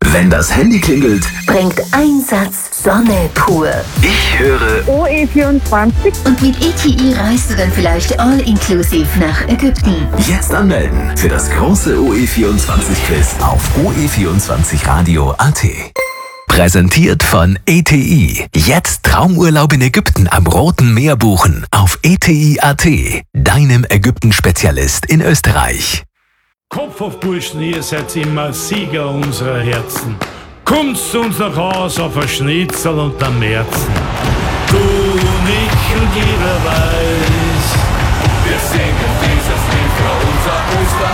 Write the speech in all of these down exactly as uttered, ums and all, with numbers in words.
Wenn das Handy klingelt, bringt ein Satz Sonne pur. ich höre O E vierundzwanzig. Und mit E T I reist du dann vielleicht all-inclusive nach Ägypten. jetzt anmelden für das große O E vierundzwanzig Quiz auf o e vierundzwanzig radio punkt a t. Präsentiert von E T I. Jetzt Traumurlaub in Ägypten am Roten Meer buchen auf e t i punkt a t. Deinem Ägypten-Spezialist in Österreich. Kopf auf, Burschen, ihr seid immer Sieger unserer Herzen. Kommt zu uns nach Haus auf ein Schnitzel und am Märzen. Du und ich und jeder weiß, wir singen dieses Lied für unser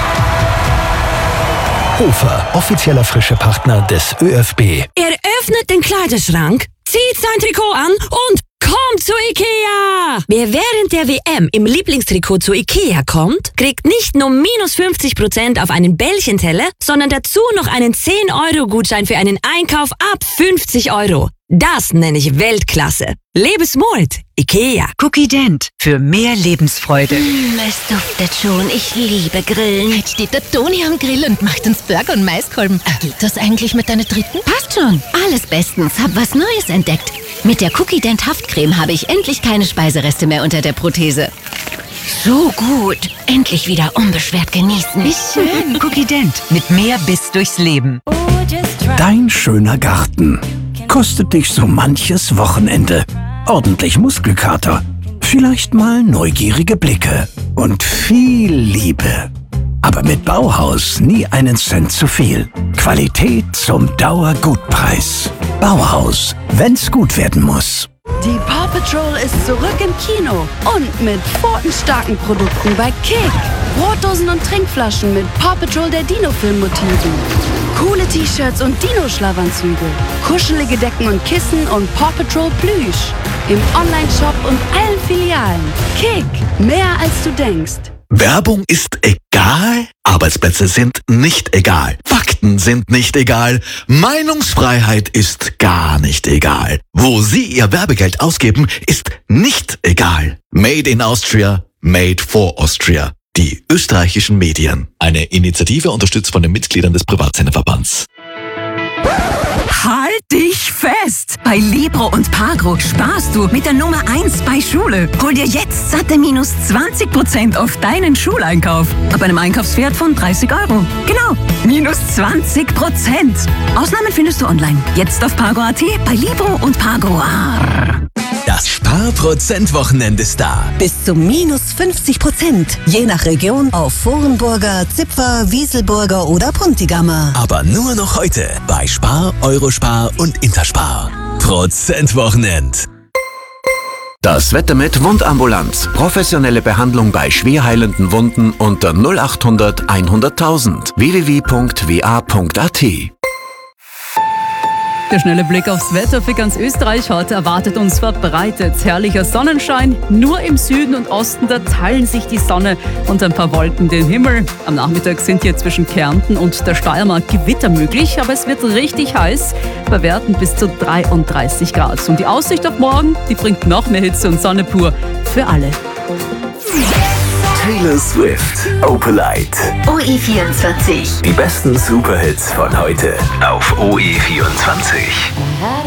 Österreich. Hofer, offizieller frische Partner des Ö F B. Er öffnet den Kleiderschrank, zieht sein Trikot an und kommt zu Ikea! Wer während der W M im Lieblingstrikot zu Ikea kommt, kriegt nicht nur minus fünfzig Prozent auf einen Bällchenteller, sondern dazu noch einen zehn Euro Gutschein für einen Einkauf ab fünfzig Euro. Das nenne ich Weltklasse. Lebensmut, Ikea. Cookie Dent für mehr Lebensfreude. Mm, es duftet schon. Ich liebe Grillen. Jetzt steht der Toni am Grill und macht uns Burger und Maiskolben. Geht das eigentlich mit deiner dritten? Passt schon. Alles bestens. Hab was Neues entdeckt. Mit der Cookie Dent Haftcreme habe ich endlich keine Speisereste mehr unter der Prothese. So gut. Endlich wieder unbeschwert genießen. Wie schön. Cookie Dent mit mehr Biss durchs Leben. Dein schöner Garten kostet dich so manches Wochenende. Ordentlich Muskelkater, vielleicht mal neugierige Blicke und viel Liebe. Aber mit Bauhaus nie einen Cent zu viel. Qualität zum Dauergutpreis. Bauhaus, wenn's gut werden muss. Die Paw Patrol ist zurück im Kino und mit pfotenstarken Produkten bei Kick. Brotdosen und Trinkflaschen mit Paw Patrol der Dino-Film-Motiven. Coole T-Shirts und Dino-Schlafanzüge. Kuschelige Decken und Kissen und Paw Patrol Plüsch. Im Online-Shop und allen Filialen. Kick, mehr als du denkst. Werbung ist egal, Arbeitsplätze sind nicht egal, Fakten sind nicht egal, Meinungsfreiheit ist gar nicht egal. Wo Sie Ihr Werbegeld ausgeben, ist nicht egal. Made in Austria, made for Austria. Die österreichischen Medien. Eine Initiative unterstützt von den Mitgliedern des Privatsenderverbands. Halt dich fest! Bei Libro und Pagro sparst du mit der Nummer eins bei Schule. Hol dir jetzt satte minus zwanzig Prozent auf deinen Schuleinkauf. Ab einem Einkaufswert von dreißig Euro. Genau, minus zwanzig Prozent. Ausnahmen findest du online. Jetzt auf Pagro punkt a t, bei Libro und Pagro. Das Sparprozent-Wochenende ist da. Bis zu minus fünfzig Prozent. Je nach Region auf Vorenburger, Zipfer, Wieselburger oder Puntigammer. Aber nur noch heute bei Spar, Eurospar und Interspar. Prozentwochenend. Das Wetter mit Wundambulanz. Professionelle Behandlung bei schwer heilenden Wunden unter null achthundert hunderttausend. w w w punkt w a punkt a t. Der schnelle Blick aufs Wetter für ganz Österreich. Heute erwartet uns verbreitet herrlicher Sonnenschein. Nur im Süden und Osten, da teilen sich die Sonne und ein paar Wolken den Himmel. Am Nachmittag sind hier zwischen Kärnten und der Steiermark Gewitter möglich, aber es wird richtig heiß, bei Werten bis zu dreiunddreißig Grad. Und die Aussicht auf morgen, die bringt noch mehr Hitze und Sonne pur für alle. Taylor Swift, Opalite. O E vierundzwanzig. Die besten Superhits von heute auf O E vierundzwanzig.